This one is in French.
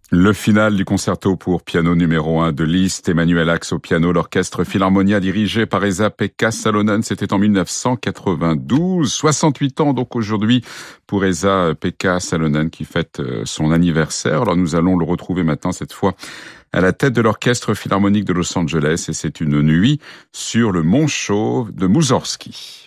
Le final du concerto pour piano numéro 1 de Liszt, Emmanuel Ax au piano, l'orchestre Philharmonia dirigé par Esa-Pekka Salonen, c'était en 1992, 68 ans donc aujourd'hui pour Esa-Pekka Salonen qui fête son anniversaire. Alors nous allons le retrouver maintenant cette fois à la tête de l'orchestre philharmonique de Los Angeles et c'est une nuit sur le Mont Chauve de Moussorgsky.